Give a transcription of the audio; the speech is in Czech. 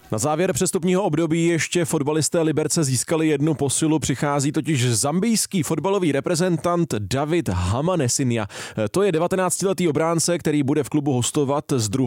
Na závěr přestupního období ještě fotbalisté Liberce získali jednu posilu, přichází totiž zambijský fotbalový reprezentant David Hamanesinja. To je 19-letý obránce, který bude v klubu hostovat z